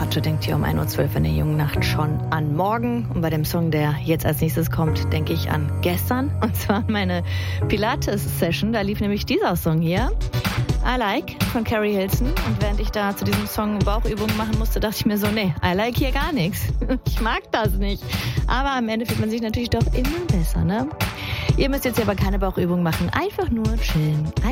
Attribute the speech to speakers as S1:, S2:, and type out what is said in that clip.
S1: Apache denkt hier um 1.12 Uhr in der jungen Nacht schon an morgen. Und bei dem Song, der jetzt als nächstes kommt, denke ich an gestern. Und zwar an meine Pilates-Session. Da lief nämlich dieser Song hier. I Like von Carrie Hilson. Und während ich da zu diesem Song Bauchübungen machen musste, dachte ich mir so, nee, I like hier gar nichts. Ich mag das nicht. Aber am Ende fühlt man sich natürlich doch immer besser, ne? Ihr müsst jetzt aber keine Bauchübungen machen. Einfach nur chillen. I